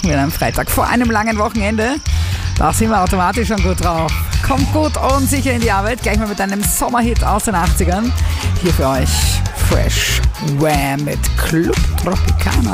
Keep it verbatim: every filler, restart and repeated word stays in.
Mit einem Freitag vor einem langen Wochenende. Da sind wir automatisch schon gut drauf. Kommt gut und sicher in die Arbeit. Gleich mal mit einem Sommerhit aus den achtzigern. Hier für euch Fresh Wham mit Club Tropicana.